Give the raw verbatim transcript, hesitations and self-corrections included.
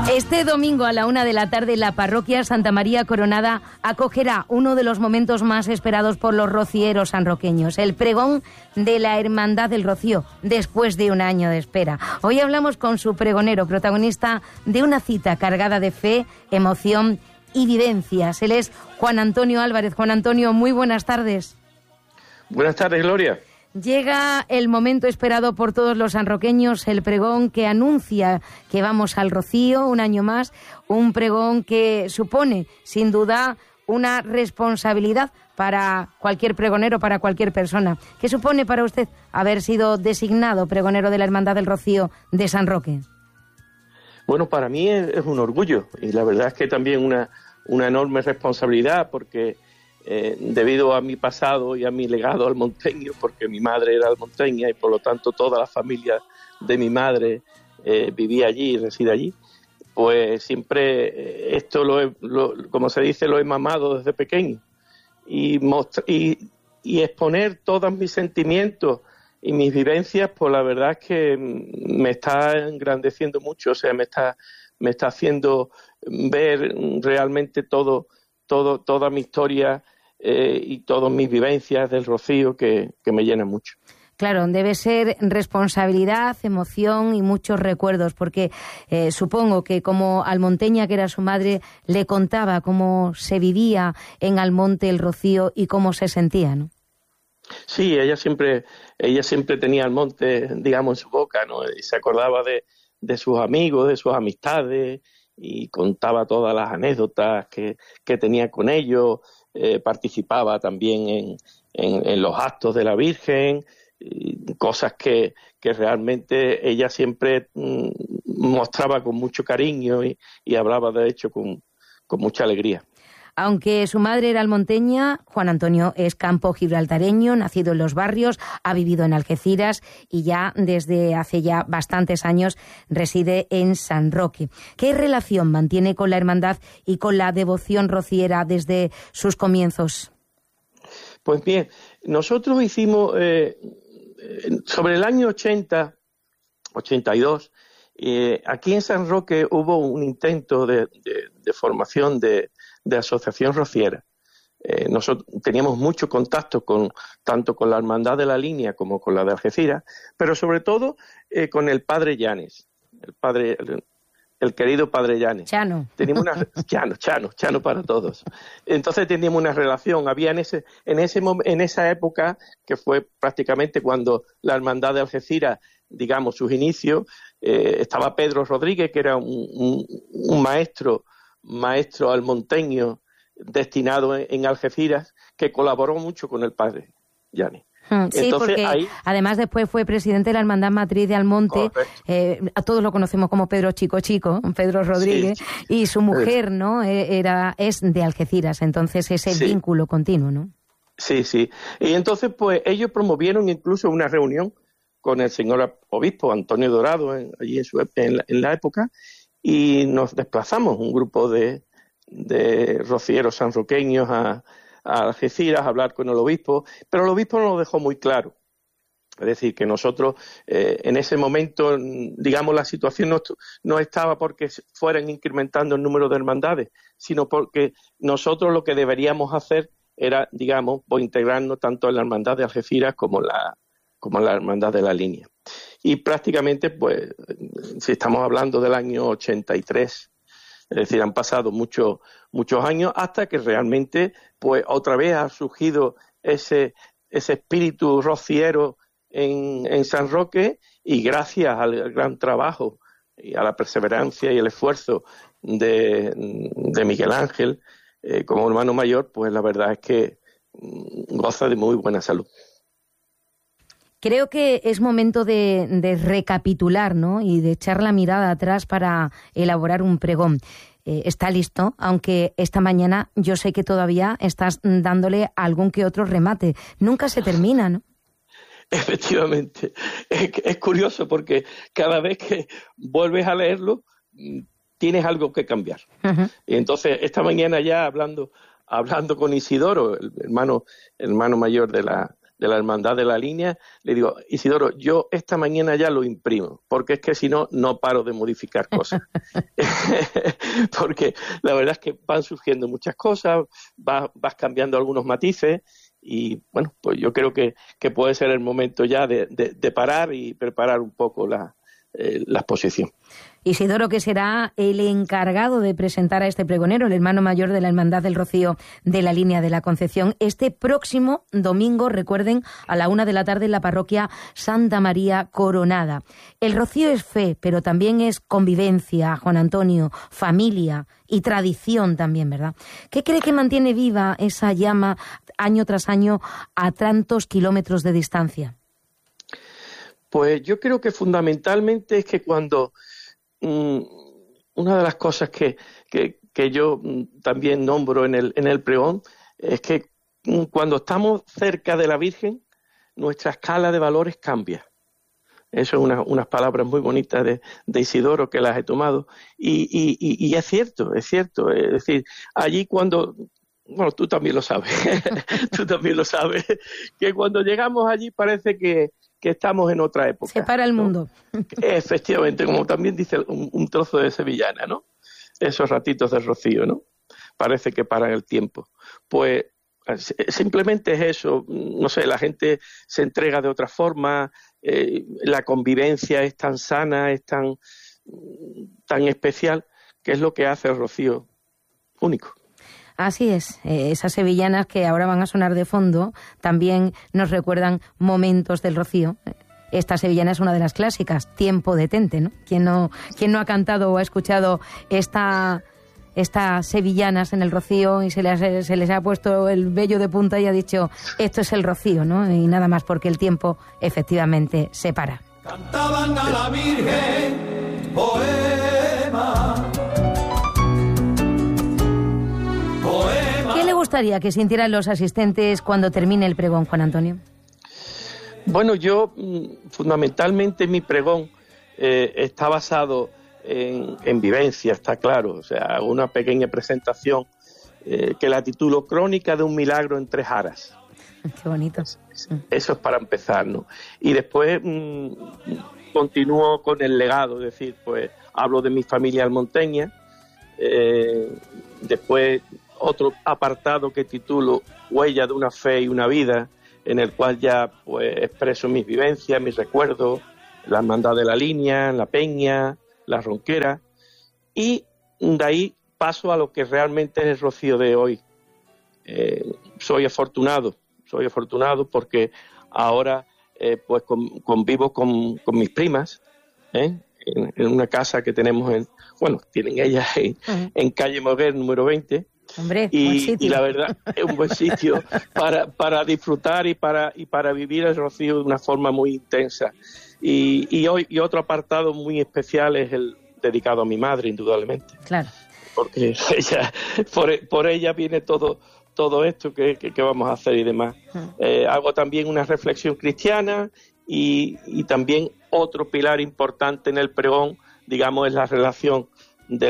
Este domingo a la una de la tarde la parroquia Santa María Coronada acogerá uno de los momentos más esperados por los rocieros sanroqueños, el pregón de la Hermandad del Rocío, después de un año de espera. Hoy hablamos con su pregonero, protagonista de una cita cargada de fe, emoción y vivencias. Él es Juan Antonio Álvarez. Juan Antonio, muy buenas tardes. Buenas tardes, Gloria. Llega el momento esperado por todos los sanroqueños, el pregón que anuncia que vamos al Rocío un año más, un pregón que supone, sin duda, una responsabilidad para cualquier pregonero, para cualquier persona. ¿Qué supone para usted haber sido designado pregonero de la Hermandad del Rocío de San Roque? Bueno, para mí es, es un orgullo y la verdad es que también una, una enorme responsabilidad porque... Eh, debido a mi pasado y a mi legado almonteño, porque mi madre era almonteña y por lo tanto toda la familia de mi madre eh, vivía allí y reside allí, pues siempre eh, esto, lo, he, lo como se dice, lo he mamado desde pequeño. Y, y, y exponer todos mis sentimientos y mis vivencias, pues la verdad es que me está engrandeciendo mucho, o sea, me está, me está haciendo ver realmente todo, todo, toda mi historia Eh, y todas mis vivencias del Rocío que, que me llenan mucho. Claro, debe ser responsabilidad, emoción y muchos recuerdos, porque eh, supongo que como almonteña que era su madre, le contaba cómo se vivía en Almonte el Rocío y cómo se sentía, ¿no? Sí, ella siempre, ella siempre tenía Almonte, digamos, en su boca, ¿no? Y se acordaba de, de sus amigos, de sus amistades, y contaba todas las anécdotas que, que tenía con ellos. Eh, participaba también en, en, en los actos de la Virgen, y cosas que, que realmente ella siempre mm, mostraba con mucho cariño y, y hablaba de hecho con, con mucha alegría. Aunque su madre era almonteña, Juan Antonio es campo gibraltareño, nacido en los barrios, ha vivido en Algeciras y ya desde hace ya bastantes años reside en San Roque. ¿Qué relación mantiene con la hermandad y con la devoción rociera desde sus comienzos? Pues bien, nosotros hicimos, eh, sobre el año ochenta, ochenta y dos, eh, aquí en San Roque hubo un intento de, de, de formación de de asociación rociera. Eh, nosotros teníamos mucho contacto con tanto con la Hermandad de la Línea como con la de Algeciras, pero sobre todo eh, con el padre Llanes, el padre, el, el querido padre Llanes. Chano. Teníamos una Chano, Chano, Chano para todos. Entonces teníamos una relación. Había en ese, en ese en esa época que fue prácticamente cuando la Hermandad de Algeciras, digamos, sus inicios, eh, estaba Pedro Rodríguez, que era un, un, un maestro maestro almonteño destinado en, en Algeciras, que colaboró mucho con el padre Llanes. Sí, entonces, porque ahí... además después fue presidente de la Hermandad Matriz de Almonte, eh, a todos lo conocemos como Pedro Chico Chico, Pedro Rodríguez, sí, sí. Y su mujer, ¿no?, era es de Algeciras, entonces ese sí. vínculo continuo, ¿no? Sí, sí. Y entonces, pues, ellos promovieron incluso una reunión con el señor obispo Antonio Dorado, en, allí en, su, en, la, en la época, y nos desplazamos un grupo de, de rocieros sanroqueños a, a Algeciras a hablar con el obispo, pero el obispo nos lo dejó muy claro. Es decir, que nosotros eh, en ese momento, digamos, la situación no, no estaba porque fueran incrementando el número de hermandades, sino porque nosotros lo que deberíamos hacer era, digamos, pues, integrarnos tanto en la Hermandad de Algeciras como en la, como en la Hermandad de la Línea. Y prácticamente, pues, si estamos hablando del año ochenta y tres, es decir, han pasado muchos muchos años hasta que realmente, pues, otra vez ha surgido ese ese espíritu rociero en, en San Roque, y gracias al gran trabajo y a la perseverancia y el esfuerzo de, de Miguel Ángel eh, como hermano mayor, pues la verdad es que goza de muy buena salud. Creo que es momento de, de recapitular, ¿no?, y de echar la mirada atrás para elaborar un pregón. Eh, está listo, aunque esta mañana yo sé que todavía estás dándole algún que otro remate. Nunca se termina, ¿no? Efectivamente. Es, es curioso porque cada vez que vuelves a leerlo tienes algo que cambiar. Uh-huh. Y entonces esta mañana ya hablando hablando con Isidoro, el hermano, el hermano mayor de la de la Hermandad de la Línea, le digo, Isidoro, yo esta mañana ya lo imprimo, porque es que si no, no paro de modificar cosas. Porque la verdad es que van surgiendo muchas cosas, vas, vas cambiando algunos matices, y bueno, pues yo creo que, que puede ser el momento ya de, de, de parar y preparar un poco la, eh, la exposición. Isidoro, que será el encargado de presentar a este pregonero, el hermano mayor de la Hermandad del Rocío de la Línea de la Concepción, este próximo domingo, recuerden, a la una de la tarde en la parroquia Santa María Coronada. El rocío es fe, pero también es convivencia, Juan Antonio, familia y tradición también, ¿verdad? ¿Qué cree que mantiene viva esa llama año tras año a tantos kilómetros de distancia? Pues yo creo que fundamentalmente es que cuando una de las cosas que, que, que yo también nombro en el, en el pregón es que cuando estamos cerca de la Virgen, nuestra escala de valores cambia. Eso es una, unas palabras muy bonitas de, de Isidoro, que las he tomado. Y, y, y, y es cierto, es cierto. Es decir, allí cuando... Bueno, tú también lo sabes, tú también lo sabes, que cuando llegamos allí parece que, que estamos en otra época. Se para el mundo. ¿No? Efectivamente, como también dice un, un trozo de Sevillana, ¿no? Esos ratitos de rocío, ¿no? Parece que paran el tiempo. Pues simplemente es eso, no sé, la gente se entrega de otra forma, eh, la convivencia es tan sana, es tan, tan especial, que es lo que hace el rocío único. Así es, eh, esas sevillanas que ahora van a sonar de fondo también nos recuerdan momentos del rocío. Esta sevillana es una de las clásicas, Tiempo detente, ¿no? ¿Quién no, quién no ha cantado o ha escuchado esta, estas sevillanas en el rocío y se les, se les ha puesto el vello de punta y ha dicho, esto es el rocío, ¿no? Y nada más, porque el tiempo efectivamente se para. Cantaban a la Virgen poema. ¿Qué le gustaría que sintieran los asistentes cuando termine el pregón, Juan Antonio? Bueno, yo fundamentalmente mi pregón eh, está basado en, en vivencia, está claro. O sea, hago una pequeña presentación eh, que la titulo Crónica de un milagro en tres aras. Qué bonito. Eso es para empezar, ¿no? Y después mmm, continúo con el legado, es decir, pues hablo de mi familia almonteña, eh, después otro apartado que titulo Huella de una fe y una vida, en el cual ya pues expreso mis vivencias, mis recuerdos, la Hermandad de la Línea, la Peña, la Ronquera, y de ahí paso a lo que realmente es el rocío de hoy. Eh, soy afortunado, soy afortunado porque ahora eh, pues con, convivo con, con mis primas, ¿eh? en, en una casa que tenemos en, bueno, tienen ellas en, uh-huh. en calle Moguer número veinte. Hombre, y, y la verdad es un buen sitio para, para disfrutar y para, y para vivir el rocío de una forma muy intensa. Y, y, hoy, y otro apartado muy especial es el dedicado a mi madre, indudablemente. Claro. Porque ella, por, por ella viene todo, todo esto que, que, que vamos a hacer y demás. Uh-huh. Eh, hago también una reflexión cristiana y, y también otro pilar importante en el pregón, digamos, es la relación